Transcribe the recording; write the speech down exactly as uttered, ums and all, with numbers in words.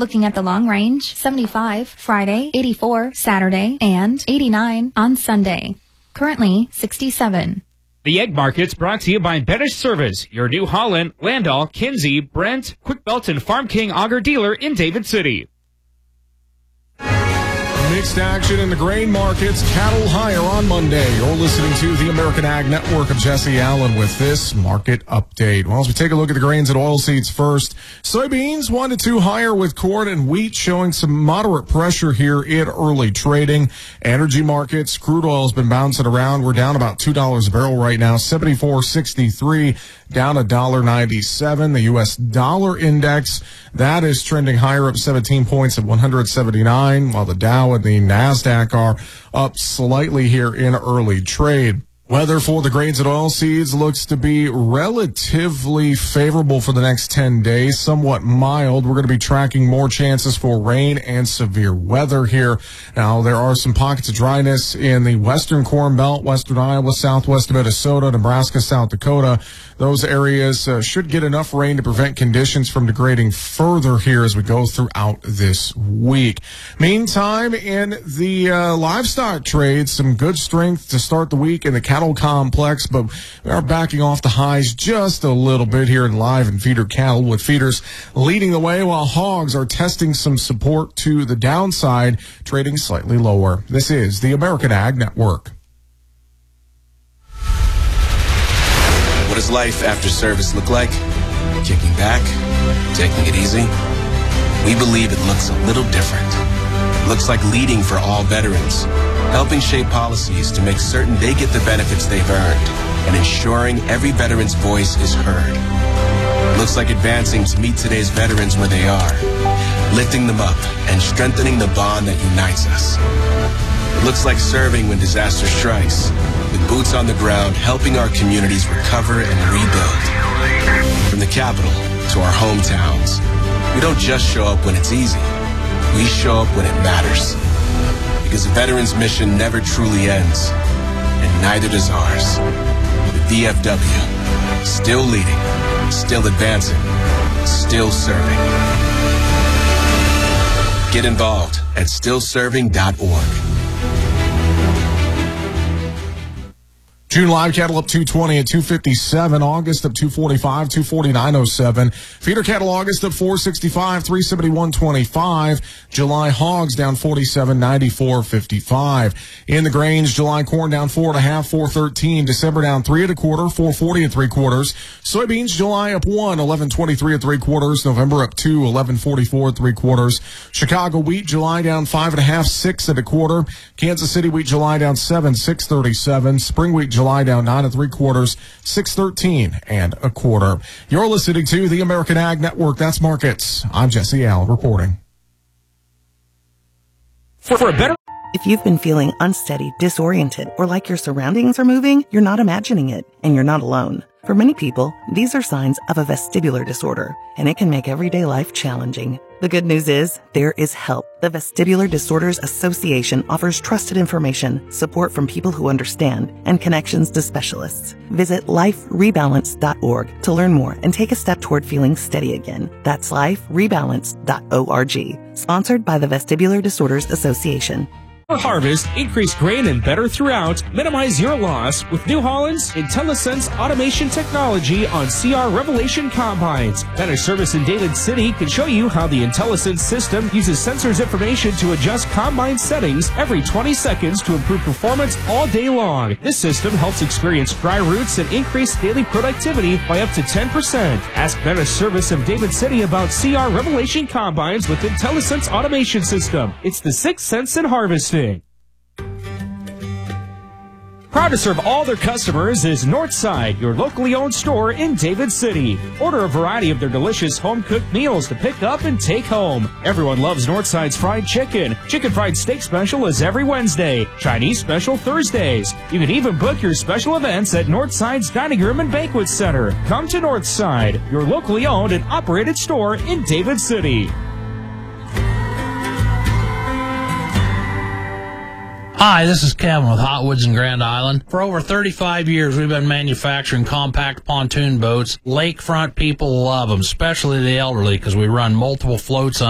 Looking at the long range, seventy-five Friday, eighty-four Saturday, and eighty-nine on Sunday. Currently sixty-seven. The Egg Market's brought to you by Benesch Service, your New Holland, Landau, Kinsey, Brent, Quick Belt, and Farm King Auger dealer in David City. Mixed action in the grain markets. Cattle higher on Monday. You're listening to the American Ag Network. of Jesse Allen with this market update. Well, as we take a look at the grains and oilseeds first, soybeans one to two higher with corn and wheat showing some moderate pressure here in early trading. Energy markets, crude oil has been bouncing around. We're down about two dollars a barrel right now, seventy-four sixty-three, down one dollar ninety-seven. The U S dollar index, that is trending higher, up seventeen points at one hundred seventy-nine, while the Dow and the NASDAQ are up slightly here in early trade. Weather for the grains and oilseeds looks to be relatively favorable for the next ten days, somewhat mild. We're going to be tracking more chances for rain and severe weather here. Now, there are some pockets of dryness in the western Corn Belt, western Iowa, southwest Minnesota, Nebraska, South Dakota. Those areas uh, should get enough rain to prevent conditions from degrading further here as we go throughout this week. Meantime, in the uh, livestock trade, some good strength to start the week in the cattle complex, but we are backing off the highs just a little bit here in live and feeder cattle, with feeders leading the way while hogs are testing some support to the downside, trading slightly lower. This is the American Ag Network. What does life after service look like? Kicking back? Taking it easy? We believe it looks a little different. It looks like leading for all veterans, helping shape policies to make certain they get the benefits they've earned, and ensuring every veteran's voice is heard. It looks like advancing to meet today's veterans where they are, lifting them up and strengthening the bond that unites us. It looks like serving when disaster strikes, with boots on the ground, helping our communities recover and rebuild. From the capital to our hometowns, we don't just show up when it's easy. We show up when it matters. Because the veteran's mission never truly ends, and neither does ours. The V F W, still leading, still advancing, still serving. Get involved at still serving dot org. June live cattle up two twenty at two fifty-seven. August up two forty-five, two forty-nine oh seven. Feeder cattle August up four sixty-five, three seventy-one twenty-five. July hogs down forty-seven, ninety-four fifty-five. In the grains, July corn down four and a half, four thirteen. December down three and a quarter, four forty and three quarters. Soybeans, July up one, eleven twenty-three and three quarters. November up two, eleven forty-four and three quarters. Chicago wheat, July down five and a half, six and a quarter. Kansas City wheat, July down seven, six thirty-seven. Spring wheat, July down nine and three quarters, six thirteen and a quarter. You're listening to the American Ag Network. That's markets. I'm Jesse Allen reporting. For, for a better. If you've been feeling unsteady, disoriented, or like your surroundings are moving, you're not imagining it, and you're not alone. For many people, these are signs of a vestibular disorder, and it can make everyday life challenging. The good news is, there is help. The Vestibular Disorders Association offers trusted information, support from people who understand, and connections to specialists. Visit life rebalance dot org to learn more and take a step toward feeling steady again. That's life rebalance dot org. Sponsored by the Vestibular Disorders Association. Harvest, increase grain and better throughout, minimize your loss with New Holland's IntelliSense automation technology on C R Revelation combines. Benesch Service in David City can show you how the IntelliSense system uses sensors information to adjust combine settings every twenty seconds to improve performance all day long. This system helps experience dry roots and increase daily productivity by up to ten percent. Ask Benesch Service of David City about C R Revelation combines with IntelliSense automation system. It's the sixth sense in harvesting. Proud to serve all their customers is Northside, your locally owned store in David City. Order a variety of their delicious home-cooked meals to pick up and take home. Everyone loves Northside's fried chicken. Chicken fried steak special is every Wednesday. Chinese special Thursdays. You can even book your special events at Northside's Dining Room and Banquet Center. Come to Northside, your locally owned and operated store in David City. Hi, this is Kevin with Hot Woods in Grand Island. For over thirty-five years, we've been manufacturing compact pontoon boats. Lakefront people love them, especially the elderly, because we run multiple floats on